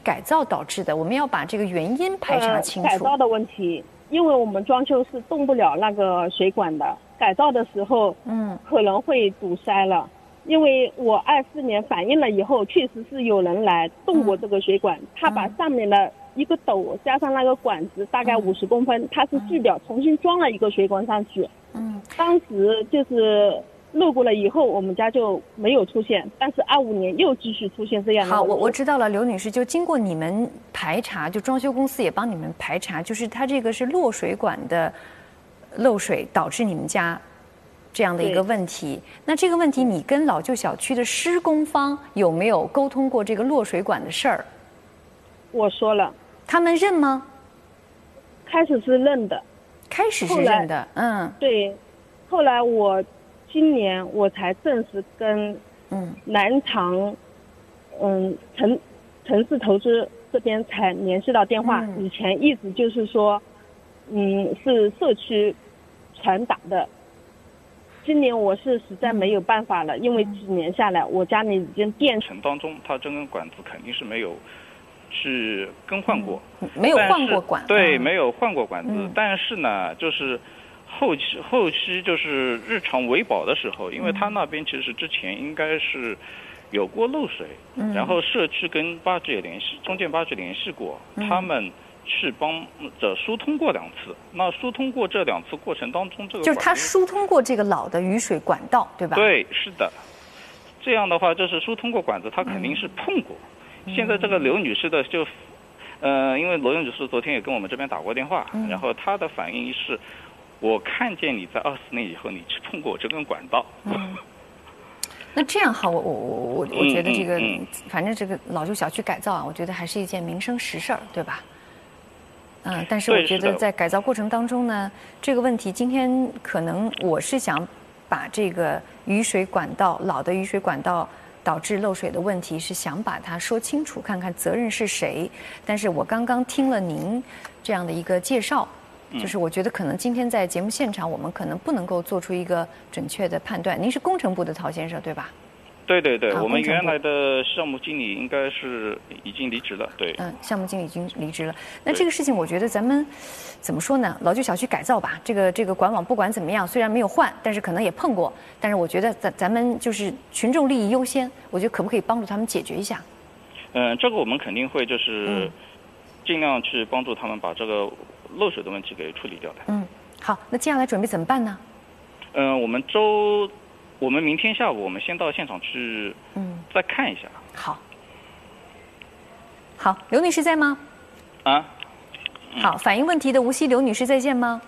改造导致的，我们要把这个原因排查清楚。 改造的问题，因为我们装修是动不了那个水管的，改造的时候，可能会堵塞了。因为我24年反映了以后，确实是有人来动过这个水管，他把上面的一个斗加上那个管子大概50公分，他是锯掉，重新装了一个水管上去。当时就是漏过了以后，我们家就没有出现，但是25年又继续出现这样的。 好，我知道了，刘女士，就经过你们排查，就装修公司也帮你们排查，就是它这个是落水管的漏水导致你们家这样的一个问题。那这个问题，你跟老旧小区的施工方有没有沟通过这个落水管的事儿？ 我说了。 他们认吗？ 开始是认的。 开始是认的， 对，后来今年我才正式跟南长城市投资这边才联系到电话，以前一直就是说是社区传达的。今年我是实在没有办法了，因为几年下来我家里已经电程当中它这根管子肯定是没有去更换过， 没有换过管， 对，没有换过管子，但是呢就是后期就是日常维保的时候，因为他那边其实之前应该是有过漏水，然后社区跟巴局也联系，中建巴局联系过，他们去帮着疏通过2次。那疏通过这2次过程当中，这个就是他疏通过这个老的雨水管道，对吧？ 对，是的。这样的话，就是疏通过管子，他肯定是碰过。现在这个刘女士的就，因为罗女士昨天也跟我们这边打过电话，然后她的反应是，我看见你在24年以后你去碰过这根管道。 那这样好，我觉得这个，反正这个老旧小区改造啊，我觉得还是一件民生实事儿，对吧？但是我觉得在改造过程当中呢，这个问题今天可能我是想把这个雨水管道老的雨水管道导致漏水的问题是想把它说清楚，看看责任是谁。但是我刚刚听了您这样的一个介绍，就是我觉得可能今天在节目现场我们可能不能够做出一个准确的判断。您是工程部的陶先生对吧？ 对对对，我们原来的项目经理应该是已经离职了，对。 项目经理已经离职了。那这个事情，我觉得咱们怎么说呢？老旧小区改造吧，这个管网不管怎么样，虽然没有换，但是可能也碰过。但是我觉得咱们就是群众利益优先，我觉得可不可以帮助他们解决一下？ 这个我们肯定会就是尽量去帮助他们把这个漏水的问题给处理掉的。 好，那接下来准备怎么办呢？ 我们明天下午我们先到现场去，再看一下。 好，刘女士在吗？好，反映问题的无锡刘女士在线吗？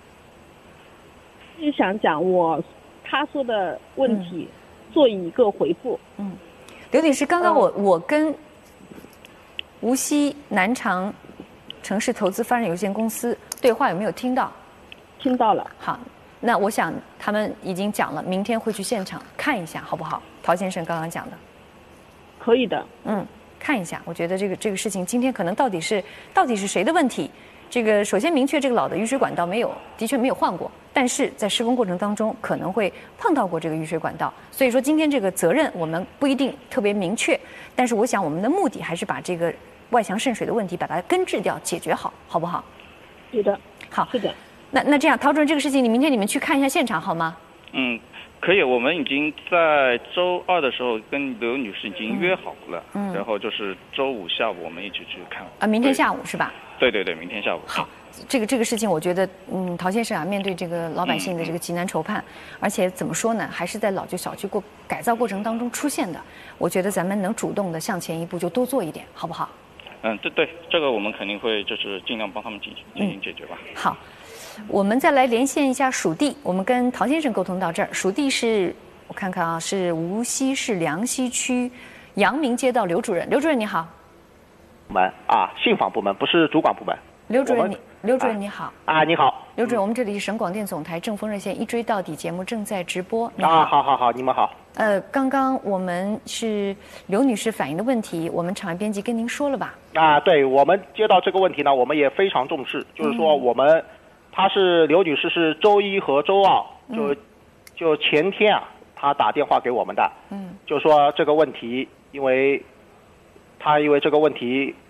是想讲他说的问题，做一个回复。 刘女士，刚刚我跟无锡南长城市投资发展有限公司对话，有没有听到？ 听到了。 好。那我想他们已经讲了，明天会去现场看一下，好不好？陶先生刚刚讲的， 可以的。 看一下，我觉得这个事情今天可能到底是谁的问题？这个首先明确，这个老的雨水管道的确没有换过，但是在施工过程当中可能会碰到过这个雨水管道，所以说今天这个责任我们不一定特别明确，但是我想我们的目的还是把这个外墙渗水的问题把它根治掉，解决好，好不好？ 是的。 好。 是的。 那这样，陶主任，这个事情明天你们去看一下现场好吗？ 可以，我们已经在周2的时候跟刘女士已经约好了，然后就是周5下午我们一起去看。 明天下午是吧？ 对对对，明天下午。 好，这个事情，我觉得，陶先生啊，面对这个老百姓的这个急难愁盼，而且怎么说呢，还是在老旧小区改造过程当中出现的，我觉得咱们能主动的向前一步，就多做一点，好不好？ 对，这个我们肯定会就是尽量帮他们进行解决吧。 好。我们再来连线一下属地，我们跟陶先生沟通到这儿。属地是，我看看啊，是无锡市梁溪区阳明街道刘主任。刘主任你好。 信访部门不是主管部门。 刘主任你好。 你好。 刘主任，我们这里是省广电总台正风热线一追到底节目正在直播。你好。 好，你们好。 刚刚我们是刘女士反映的问题，我们场外编辑跟您说了吧？ 对，我们接到这个问题呢，我们也非常重视，就是说她是刘女士，是周1和周2，就前天她打电话给我们的，就说这个问题，因为这个问题